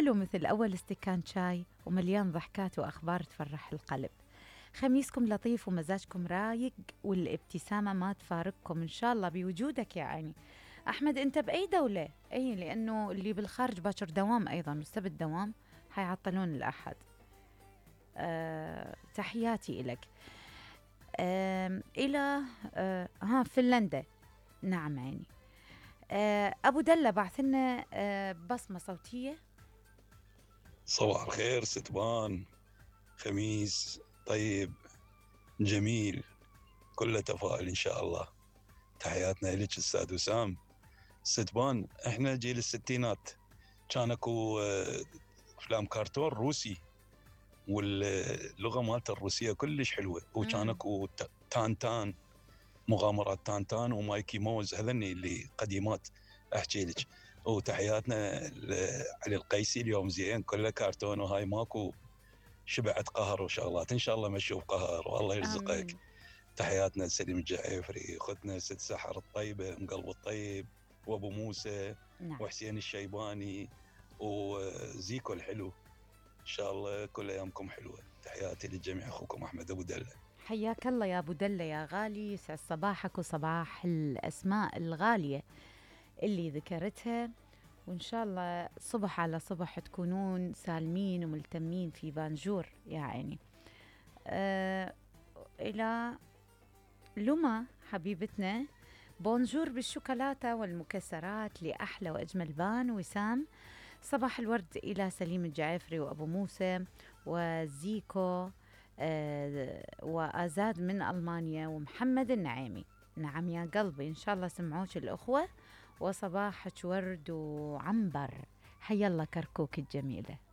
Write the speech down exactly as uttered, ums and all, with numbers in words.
حلو مثل أول استكان شاي ومليان ضحكات وأخبار تفرح القلب. خميسكم لطيف ومزاجكم رايق والابتسامة ما تفارقكم إن شاء الله بوجودك يا عيني. أحمد أنت بأي دولة؟ أي لأنه اللي بالخارج باكر دوام أيضا والسبت دوام حيعطلون الأحد. أه تحياتي إلك. أه إلى أه ها فنلندا. نعم عيني. أه أبو دلة بعث لنا أه بصمة صوتية. صباح الخير ستبان، خميس طيب جميل كله تفاؤل إن شاء الله. تحياتنا لك أستاذ وسام. ستبان إحنا جيل الستينات، كان اكو آه، أفلام كرتون روسي واللغة مالته الروسية كلش حلوة، وكان اكو ت- تان تان، مغامرات تان تان ومايكي موز، هذني اللي قديمات أحكي لك. وتحياتنا علي القيسي، اليوم زين كله كرتون وهاي ماكو شبعت قهر وشغلات، ان شاء الله ما نشوف قهر والله يرزقك. آمين. تحياتنا سليم الجعيفري، اختنا ست سحر الطيبه ام قلب الطيب، وابو موسى نعم. وحسين الشيباني وزيكو الحلو. ان شاء الله كل ايامكم حلوه. تحياتي للجميع، اخوكم احمد ابو دله. حياك الله يا أبو دلة يا غالي، يسعد صباحك وصباح الأسماء الغالية اللي ذكرتها، وإن شاء الله صبح على صبح تكونون سالمين وملتمين في بانجور يا عيني. أه إلى لما حبيبتنا، بونجور بالشوكولاتة والمكسرات لأحلى وأجمل بان وسام. صباح الورد إلى سليم الجعيفري وأبو موسى وزيكو آه وآزاد من ألمانيا ومحمد النعيمي. نعم يا قلبي، إن شاء الله سمعوش الأخوة وصباحك ورد وعنبر. حيا الله كركوك الجميلة.